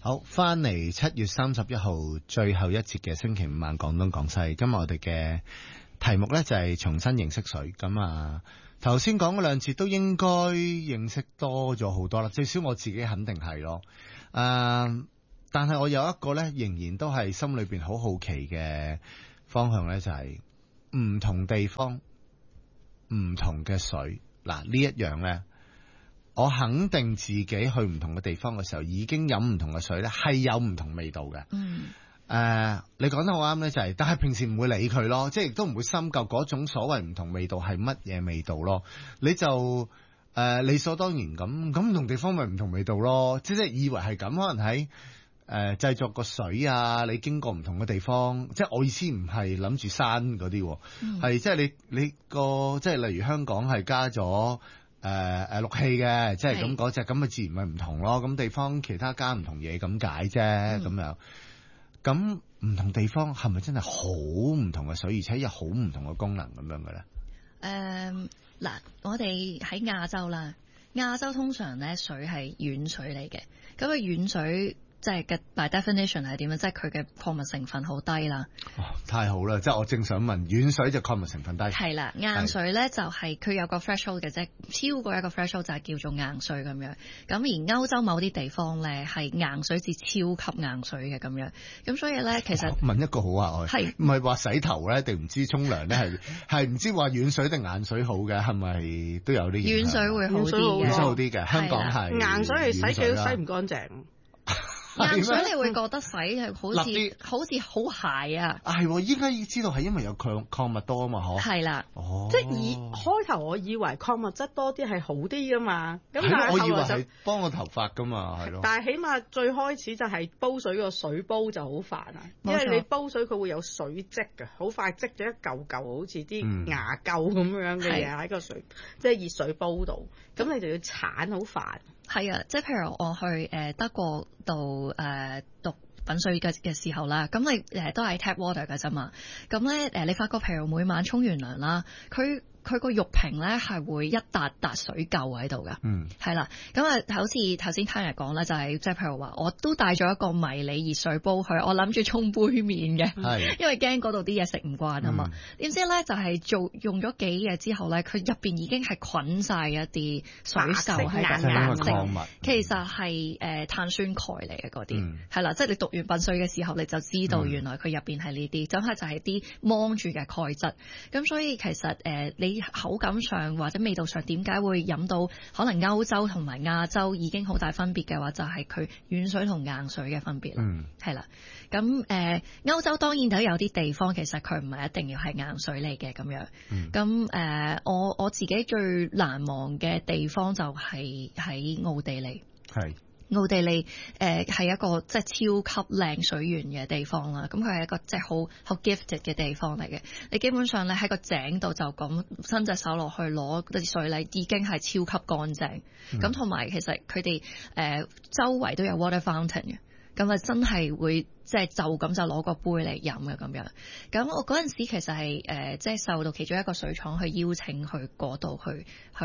好，翻嚟7月31號最後一節嘅星期五晚廣東廣西，今日我哋嘅題目呢就係重新認識水。咁啊，頭先講嗰兩節都應該認識多咗好多啦，最少我自己肯定係咯。但係我有一個呢，仍然都係心裏邊好好奇嘅方向呢，就係唔同地方唔同嘅水。嗱，呢一樣呢，我肯定自己去唔同嘅地方嘅時候，已經飲唔同嘅水呢，係有唔同味道嘅。你講得好啱呢，就係，但係平時唔會理佢咯，即係亦都唔會深究嗰種所謂唔同味道係乜嘢味道咯。你就理所當然咁唔同地方咪唔同味道咯，即係以為係咁，可能喺製作個水啊，你經過唔同嘅地方，即係我意思唔係諗住山嗰啲，係即係你個即係例如香港係加咗氯氣嘅，即係咁嗰隻咁咪自然咪唔同咯。咁地方其他加唔同嘢咁解啫，咁樣。咁唔同地方係咪真係好唔同嘅水，而且有好唔同嘅功能咁樣嘅咧？ 嗱，我哋喺亞洲啦，亞洲通常咧水係軟水嚟嘅，咁啊軟水。即係嘅 by definition 係點樣？即係佢嘅礦物成分好低啦。 太好啦！即係我正想問，軟水就礦物成分低。係啦，硬水咧就係佢有個 threshold 嘅啫，超過一個 threshold 就係叫做硬水咁樣。咁而歐洲某啲地方咧係硬水至超級硬水嘅咁樣。咁所以咧其實問一個好啊，係唔係話洗頭咧定唔知沖涼咧係唔知話軟水定硬水好嘅？係咪都有啲軟水會好啲嘅？ 軟水好啲嘅，香港係硬水係洗幾都洗唔乾淨。 硬水你會覺得洗係好似好鞋啊！ 係，應該知道係因為有礦物多啊嘛，嗬。 係啦， 即係開頭我以為礦物質多啲係好啲噶嘛，咁但係我以為係幫個頭髮噶嘛，係咯。 但係起碼最開始就係煲水個水煲就好煩啊，因為你煲水佢會有水漬嘅，好快積咗一嚿嚿好似啲牙垢咁樣嘅嘢喺個水，即係熱水煲度，咁你就要鏟，好煩。 係啊，即係譬如我去德國度讀品水嘅時候啦，咁你都係 tap water 㗎啫嘛，咁咧你發覺譬如每晚沖完涼啦，佢個浴瓶咧係會一笪水垢喺度噶，係啦，咁啊好似頭先聽人講咧，就係即係譬如話，我都帶咗一個迷你熱水煲去，我諗住沖杯麵嘅，因為驚嗰度啲嘢食唔慣啊嘛。點知咧就係用咗幾日之後咧，佢入邊已經係捆晒一啲水垢喺白色，其實係碳酸鈣嚟嘅嗰啲，係啦，即係你讀完品水嘅時候，你就知道原來佢入邊係呢啲，就係啲芒住嘅鈣質。咁所以其實你口感上或者味道上點解會飲到可能歐洲同埋亞洲已經好大分別嘅話，就係佢軟水同硬水嘅分別啦。係啦，咁歐洲當然都有啲地方其實佢唔係一定要係硬水嚟嘅咁樣。咁我自己最難忘嘅地方就係喺奧地利。係。奧地利係一個即係超級靚水源嘅地方啦，咁佢係一個即係好 gifted 嘅地方嚟嘅。你基本上咧喺個井度就咁伸隻手落去攞啲水嚟，已經係超級乾淨。咁同埋其實佢哋周圍都有 water fountain 嘅。咁啊，真係會即係就咁就攞個杯嚟飲嘅咁樣。咁我嗰陣時其實係即係受到其中一個水廠去邀請去嗰度去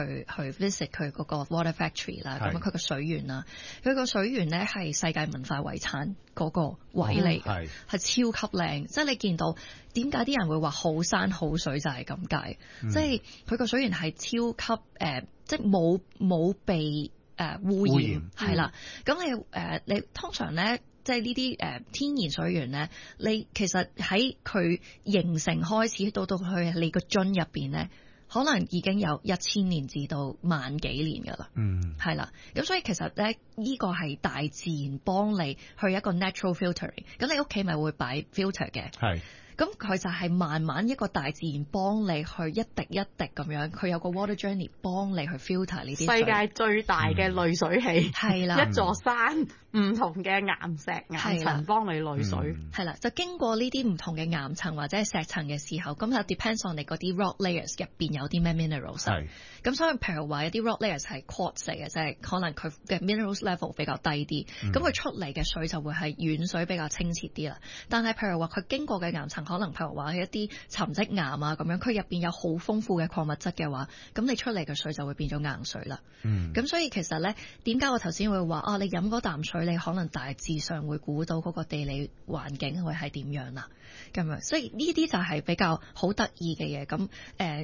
visit 佢嗰個 water factory 啦。咁佢個水源啦，佢個水源咧係世界文化遺產嗰個位嚟嘅，係超級靚。即係你見到點解啲人會話好山好水就係咁解。即係佢個水源係超級即係冇被污染係啦，咁你通常咧，即係呢啲天然水源咧，你其實喺佢形成開始到去你個樽入邊咧，可能已經有1000年至到萬幾年噶啦，係啦，咁所以其實咧呢個係大自然幫你去一個 natural filtering， 咁你屋企咪會擺 filter 嘅，係。咁佢就係慢慢一個大自然幫你去一滴一滴咁樣，佢有個 water journey 幫你去 filter 呢啲水。世界最大嘅濾水器係啦，一座山唔同嘅岩石岩層幫你濾水，係啦，就經過呢啲唔同嘅岩層或者係石層嘅時候，咁就 depends on 你嗰啲 rock layers 入邊有啲咩 minerals。係咁，所以譬如話有啲 rock layers 係 quartz 嚟嘅，即係可能佢嘅 minerals level 比較低啲，咁佢出嚟嘅水就會係軟水比較清澈啲啦。但係譬如話佢經過嘅岩層層可能譬如話一啲沉積岩啊咁樣，佢入邊有好豐富嘅礦物質嘅話，咁你出嚟嘅水就會變咗硬水啦。咁所以其實咧，點解我頭先會話你飲嗰啖水，你可能大致上會估到嗰個地理環境會係點樣啦。咁樣，所以呢啲就係比較好得意嘅嘢。咁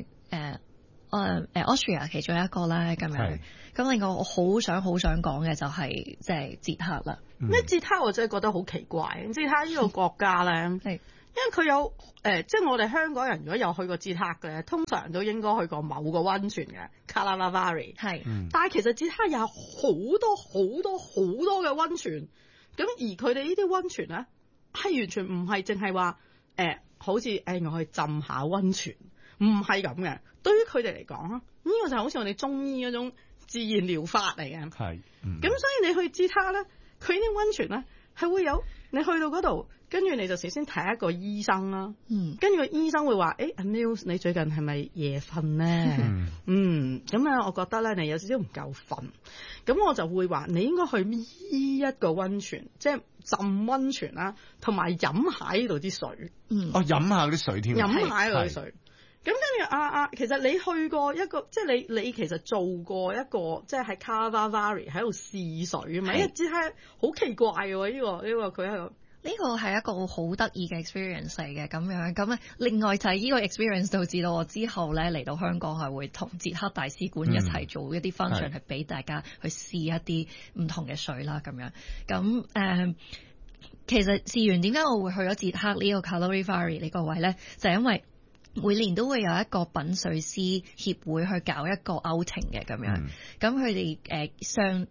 Austria 其中一個咧咁樣。咁另外我好想講嘅就係即係捷克啦。 咩捷克我真係覺得好奇怪。捷克呢個國家咧，因為佢有即係我哋香港人如果有去過捷克嘅，通常都應該去過某個溫泉嘅 Karlovy。但係其實捷克有好多嘅溫泉，咁而佢哋呢啲溫泉咧係完全唔係淨係話好似我去浸下溫泉，唔係咁嘅。對於佢哋嚟講，呢個就好似我哋中醫嗰種自然療法嚟嘅。咁所以你去捷克咧，佢啲溫泉咧係會有你去到嗰度，跟住你就首先睇一個醫生啦。跟住個醫生會話：Nils，你最近係咪夜瞓咧？咁我覺得咧你有少少唔夠瞓。咁我就會話你應該去呢一個溫泉，即係浸溫泉啦，同埋飲下呢度啲水。 飲下啲水添。 飲下呢度啲水。咁跟住其實你去過一個，即係你其實做過一個，即係喺 Karlovy 喺度試水啊嘛，即係好奇怪喎！呢個佢喺度。 呢個係一個好得意嘅 experience 嚟嘅咁樣。咁咧，另外就係呢個 experience 導致到我之後咧嚟到香港係會同捷克大使館一齊做一啲 function，係俾大家去試一啲唔同嘅水啦咁樣。咁其實試完點解我會去咗捷克呢個 Karlovy 呢個位咧，就係因為每年都會有一個品水師協會去搞一個 outing 嘅咁樣，咁佢哋上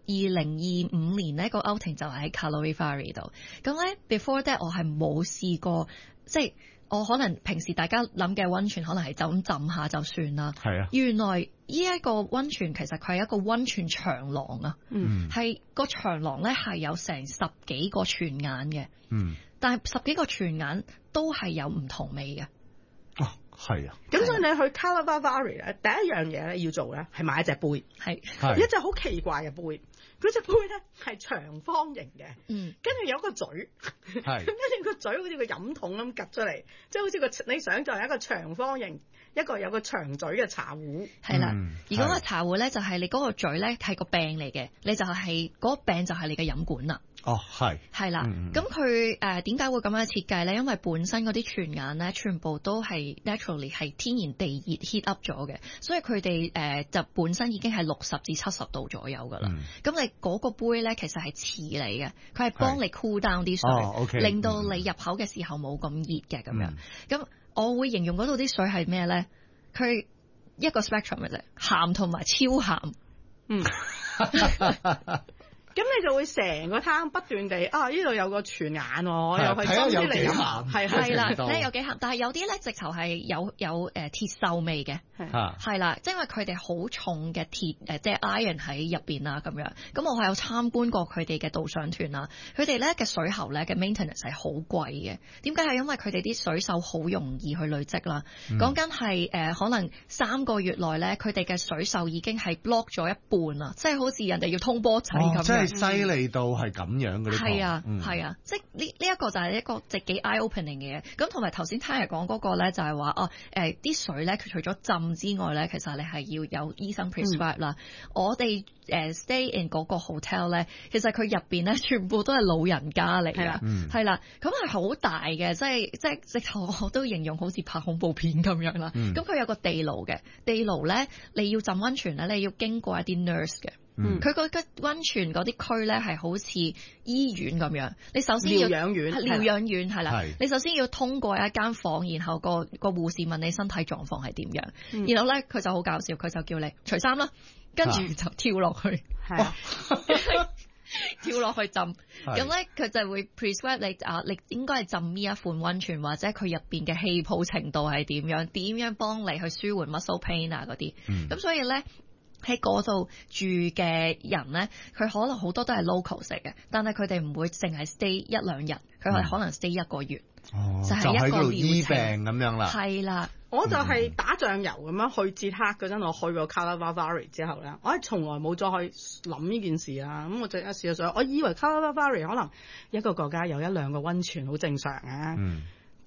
2025年呢個 outing 就係喺 Karlovy 度。咁咧 before that 我係冇試過，即係我可能平時大家諗嘅溫泉可能係就咁浸下就算啦。原來呢一個溫泉其實佢係一個溫泉長廊啊，係個長廊咧係有成10幾個泉眼嘅，但係10幾個泉眼都係有唔同味嘅。 係啊， 咁所以你去 Karlovy 咧，第一樣嘢咧要做咧係買一隻杯，一隻好奇怪嘅杯。嗰隻杯咧係長方形嘅，跟住有一個嘴，咁跟住個嘴好似個飲筒咁夾出嚟，即係好似你想象係一個長方形，一個有個長嘴嘅茶壺。係啦，而嗰個茶壺咧就係你嗰個嘴咧係個柄嚟嘅，你就係嗰個柄就係你嘅飲管啦。係啦，咁佢點解會咁樣設計咧？因為本身嗰啲泉眼咧，全部都係 naturally 係天然地熱 heat up 咗嘅，所以佢哋就本身已經係60至70度左右噶啦。咁你嗰個杯咧，其實係瓷嚟嘅，佢係幫你 cool down 啲水，令到你入口嘅時候冇咁熱嘅咁樣。咁我會形容嗰度啲水係咩咧？佢一個 spectrum 嘅啫，鹹同埋超鹹。咁你就會成個湯不斷地呢度有個泉眼喎，又去斟啲嚟飲，係啦，睇有幾鹹，但係有啲咧直頭係有鐵鏽味嘅，係啦，即係因為佢哋好重嘅鐵即係 iron 喺入邊啦咁樣。咁我係有參觀過佢哋嘅導賞團啦，佢哋咧嘅水喉咧嘅 maintenance 係好貴嘅。點解係因為佢哋啲水手好容易去累積啦？講緊係可能3個月內咧，佢哋嘅水手已經係 block 咗一半啦，即係好似人哋要通波仔咁樣。 犀利到係咁樣嘅呢個， 係啊，即係呢一個就係一個幾 eye opening 嘅嘢。咁同埋頭先 Tanya 講嗰個咧，就係話啲水咧，佢除咗浸之外咧，其實你係要有醫生 prescribe 啦。我哋stay in 嗰個 hotel 咧，其實佢入邊咧全部都係老人家嚟㗎，係啦，咁係好大嘅，即係直頭我都形容好似拍恐怖片咁樣啦。咁佢有個地牢嘅，地牢咧你要浸溫泉咧，你要經過一啲 nurse 嘅。佢個溫泉嗰啲區咧係好似醫院咁樣，你首先要療養院係啦，你首先要通過一間房，然後個護士問你身體狀況係點樣，然後咧佢就好搞笑，佢就叫你除衫啦，跟住就跳落去，跳落去浸，咁咧佢就會 prescribe 你應該係浸呢一款溫泉，或者佢入邊嘅氣泡程度係點樣幫你去舒緩 muscle pain 啊嗰啲，咁所以咧。喺嗰度住嘅人咧，佢可能好多都係 local 嚟嘅，但係佢哋唔會淨係 stay 1-2日，佢係可能 stay 1個月，就係一個醫病咁樣啦。 係啦， 我就係打醬油咁樣去捷克嗰陣，我去過 Karlovy 之後咧，我係從來冇再去諗呢件事啦。咁我就事實上，我以為 Karlovy 可能一個國家有1-2個溫泉好正常啊。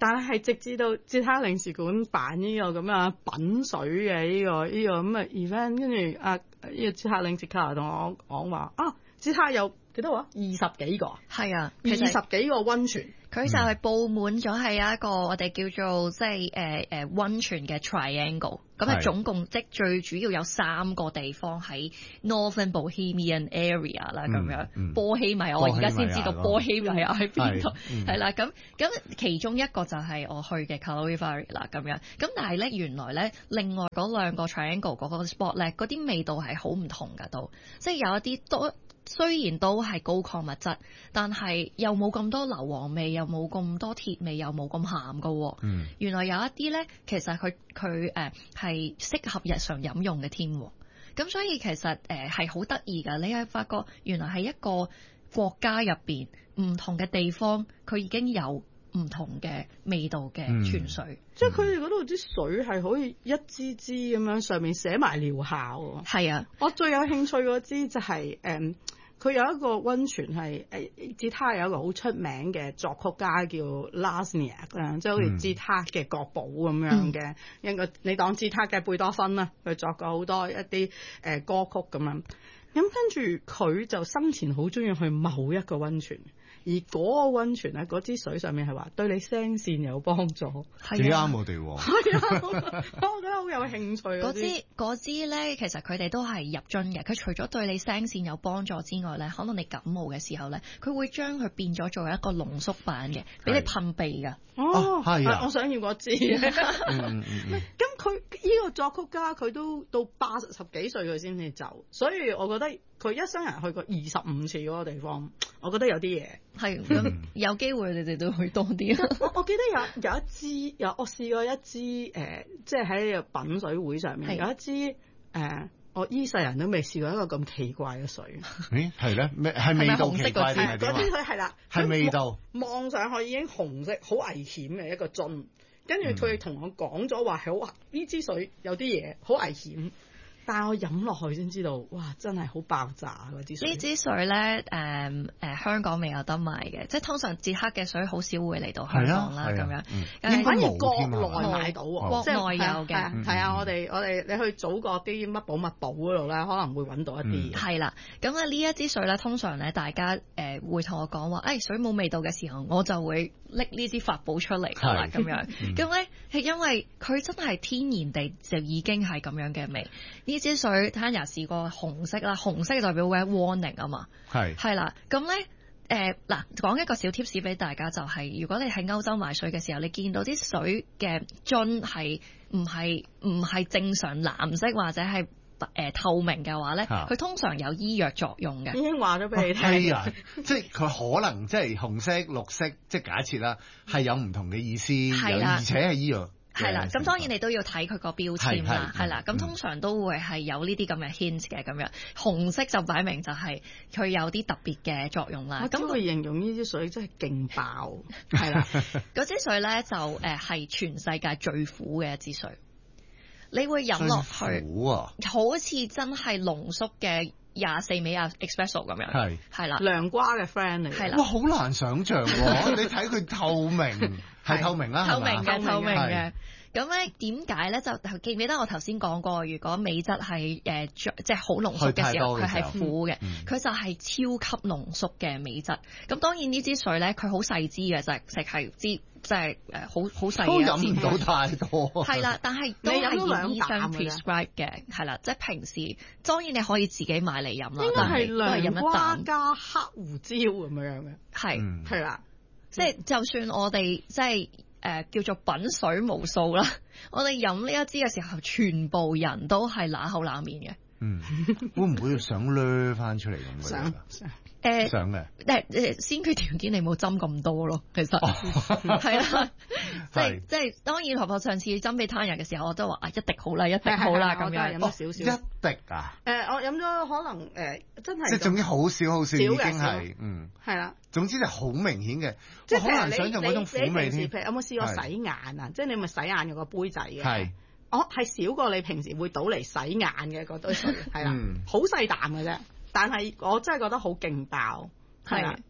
但係直至到捷克領事館辦呢個咁樣品水嘅呢個咁嘅 event， 跟住呢個捷克領事卡同我講話捷克有幾多話20幾個， 係啊 ，20幾個溫泉。 佢就係佈滿咗係一個我哋叫做即係溫泉嘅 triangle， 咁啊總共即最主要有3個地方喺 Northern Bohemian area 啦，咁樣波希米亞，我而家先知道波希米亞喺邊度，係啦，咁其中一個就係我去嘅 Karlovy Vary 啦，咁樣，咁但係咧原來咧另外嗰2個 triangle 嗰個 spot 咧嗰啲味道係好唔同㗎都，即係有一啲都。雖然都係高礦物質，但係又冇咁多硫磺味，又冇咁多鐵味，又冇咁鹹㗎。原來有一啲咧，其實佢係適合日常飲用嘅添。咁所以其實係好得意㗎。你係發覺原來係一個國家入邊唔同嘅地方，佢已經有唔同嘅味道嘅泉水。 即係佢哋嗰度啲水係可以一支支咁樣上面寫埋療效。 係啊， 我最有興趣嗰支就係佢有一個溫泉係捷克有一個好出名嘅作曲家叫 Lasniak 啦，即係好似捷克嘅國寶咁樣嘅一個，你當捷克嘅貝多芬啦，佢作過好多一啲歌曲咁樣。咁跟住佢就生前好中意去某一個溫泉。而嗰個溫泉咧，嗰支水上面係話對你聲線有幫助， 幾啱我哋喎。 係啊，我覺得好有興趣。 嗰支咧，其實佢哋都係入樽嘅。佢除咗對你聲線有幫助之外咧，可能你感冒嘅時候咧，佢會將佢變咗做一個濃縮版嘅，俾你噴鼻㗎。 係啊，我想要嗰支。咁佢呢個作曲家佢都到80幾歲佢先至走，所以我覺得佢一生人去過25次嗰個地方，我覺得有啲嘢。係咁有機會你哋都去多啲。 我記得有一支我試過一支即係喺品水會上面有一支我依世人都未試過一個咁奇怪嘅水。 咦係咧咩？係味道奇怪定係點啊？ 嗰啲水係啦， 係味道望上去已經紅色，好危險嘅一個樽。跟住佢哋同我講咗話係好呢支水有啲嘢好危險。但係我飲落去先知道，哇！真係好爆炸嗰支水。呢支水咧，香港未有得賣嘅，即係通常捷克嘅水好少會嚟到香港啦，咁樣。 反而國內買到喎， 國內有嘅。 係啊，我哋你去祖國啲乜寶物寶嗰度咧，可能會揾到一啲。 係啦，咁啊呢一支水咧，通常咧大家會同我講話，水冇味道嘅時候，我就會拎呢支法寶出嚟啦，咁樣。咁咧係因為佢真係天然地就已經係咁樣嘅味。呢支水 Tanya 試過紅色啦，紅色代表 red warning 啊嘛，係啦，咁咧嗱講一個小 tips 俾大家就係，如果你喺歐洲買水嘅時候，你見到啲水嘅樽係唔係正常藍色或者係透明嘅話咧，佢通常有醫藥作用嘅。 已經話咗俾你聽。 係啊，即係佢可能即係紅色、綠色，即係假設啦，係有唔同嘅意思，而且係醫藥。 係啦，咁當然你都要睇佢個標籤啦，係啦，咁通常都會係有呢啲咁嘅 hint 嘅咁樣。紅色就擺明就係佢有啲特別嘅作用啦。 咁佢形容呢支水真係勁爆，係啦。 嗰支水咧就係全世界最苦嘅一支水，你會飲落去，好似真係濃縮嘅24味espresso 咁樣，係啦， 涼瓜嘅 friend 嚟， 係啦， 哇，好難想像喎！你睇佢透明，係透明啦， 透明嘅。咁咧點解咧？就記唔記得我頭先講過，如果美質係即係好濃縮嘅時候，佢係苦嘅，佢就係超級濃縮嘅美質。咁當然呢支水咧，佢好細支嘅，就係即係好細嘅， 都飲唔到太多。 係啦，但係都係醫生 prescribe 嘅，係啦，即係平時當然你可以自己買嚟飲啦。 應該係涼瓜加黑胡椒咁樣嘅，係啦， 即係就算我哋即係。叫做品水無數啦，我哋飲呢一支嘅時候，全部人都係揦口揦面嘅。 會唔會想掠翻出嚟咁嘅？想嘅。 先決條件你冇針咁多咯，其實係啦，即係當然。婆婆上次針俾他人嘅時候，我都話一滴好啦，一滴好啦咁樣。 飲咗少少。 一滴啊？ 我飲咗可能真係。 即係總之好少，已經係係啦。總之就好明顯嘅， 即係好難想像嗰種苦味添。 譬如有冇試過洗眼啊？即係你咪洗眼有個杯仔嘅。 係。 係少過你平時會倒嚟洗眼嘅嗰堆水，係啦，好細啖嘅啫。但係我真係覺得好勁爆，係啦。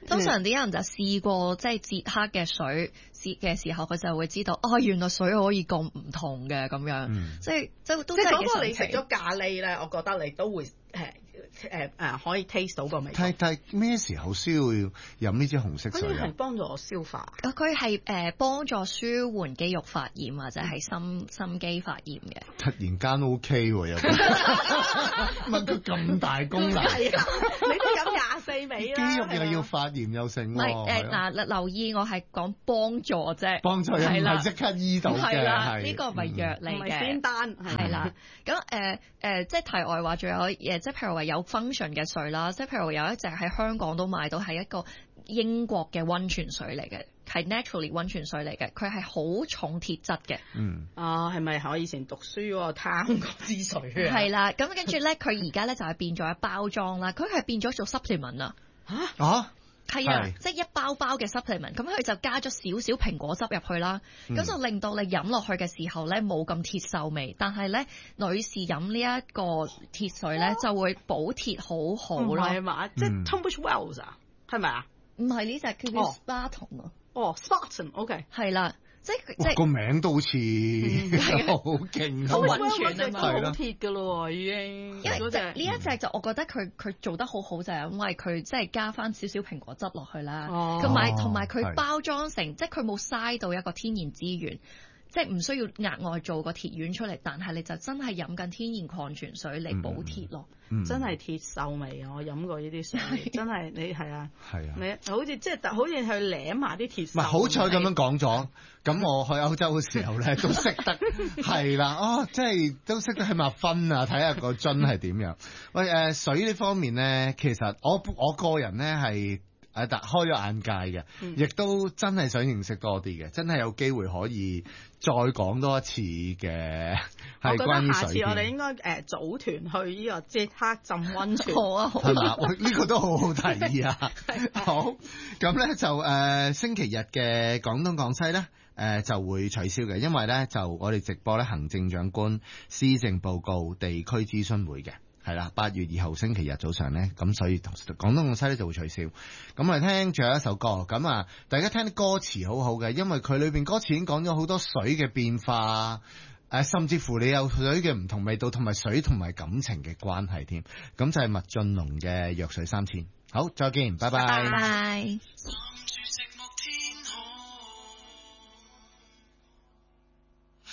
通常啲人就試過即係捷克嘅水嘅時候，佢就會知道原來水可以咁唔同嘅咁樣，即係都真係幾神奇。 你食咗咖喱咧，我覺得你都會可以 taste 到個味。 但係咩時候需要飲呢支紅色水啊？ 係幫助我消化。 佢係幫助舒緩肌肉發炎或者係心肌發炎嘅。 突然間 OK 喎，又乜都咁大功能。 係啊，你都飲24味啦。 肌肉又要發炎又成。 唔係嗱，留意我係講幫助啫， 幫助又唔係即刻醫到嘅。 係啦，呢個唔係藥嚟嘅， 唔係仙丹。 係啦，咁即係題外話，仲有即係譬如話有 function 嘅水啦，即係譬如有一隻喺香港都買到，係一個英國嘅溫泉水嚟嘅，係 naturally 溫泉水嚟嘅，佢係好重鐵質嘅。 係咪我以前讀書嗰個貪嗰支水啊？ 係啦，咁跟住咧，佢而家咧就係變咗包裝啦，佢係變咗做 supplement 啊。係啊，即係一包包嘅 supplement，咁佢就加咗少少蘋果汁入去啦，咁就令到你飲落去嘅時候咧冇咁鐵銹味，但係咧女士飲呢一個鐵水咧就會補鐵好好咯。 係嘛，即係 Tunbridge Wells 啊，係咪啊？ 唔係呢隻叫 Spartan 啊。 Spartan，OK， 係啦。即係個名都好似好勁， 好溫泉啊嘛， 好鐵㗎咯已經。 因為呢一隻就我覺得佢做得好好就係因為佢即係加翻少少蘋果汁落去啦，同埋佢包裝成即係佢冇嘥到一個天然資源。即係唔需要額外做個鐵丸出嚟，但係你就真係飲緊天然礦泉水嚟補鐵咯。 真係鐵銹味啊！我飲過呢啲水，真係你係啊，你好似即係好似去舐埋啲鐵銹。唔係好彩咁樣講咗，咁我去歐洲嘅時候咧都識得係啦，即係都識得起碼分啊，睇下個樽係點樣。喂水呢方面咧，其實我個人咧係。開咗眼界嘅，亦都真係想認識多啲嘅，真係有機會可以再講多一次嘅，係關於水。下次我哋應該組團去呢個捷克浸溫泉。 好啊， 係嘛？呢個都好好提議啊！好，咁咧就星期日嘅廣東廣西咧就會取消嘅，因為咧就我哋直播咧行政長官施政報告地區諮詢會嘅。係啦，8月2號星期日早上咧，咁所以廣東廣西咧就會取消。咁我哋聽最後一首歌，咁啊，大家聽啲歌詞好好嘅，因為佢裏邊歌詞已經講咗好多水嘅變化，甚至乎你有水嘅唔同味道，同埋水同埋感情嘅關係添。咁就係麥浚龍嘅《弱水三千》。好，再見，拜拜。 拜拜。